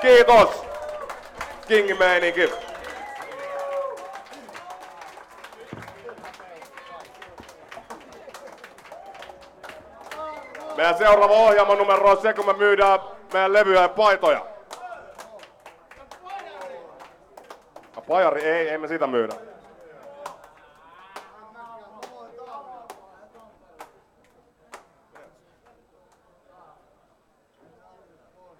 Kiitos! King-meininki. Meidän seuraava ohjelman numero on se, kun me myydään meidän levyjä ja paitoja. Pajari? Ei me sitä myydä.